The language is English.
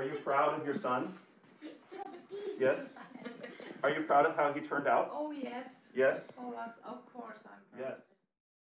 Are you proud of your son? Yes? Are you proud of how he turned out? Oh, yes. Yes? Oh, yes, of course I'm